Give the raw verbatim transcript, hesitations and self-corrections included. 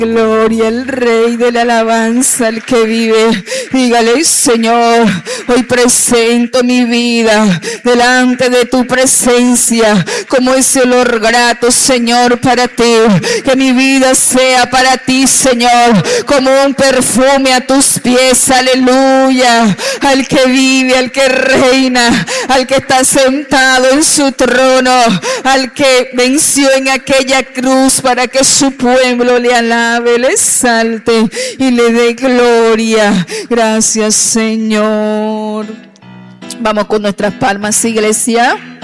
Gloria al Rey de la alabanza, al que vive. Dígale: Señor, hoy presento mi vida delante de tu presencia como ese olor grato, Señor, para ti. Que mi vida sea para ti, Señor, como un perfume a tus pies. Aleluya. Al que vive, al que reina, al que está sentado en su trono, al que venció en aquella cruz para que su pueblo le alabe, le exalte y le dé gloria. Gracias, Señor. Vamos con nuestras palmas, iglesia.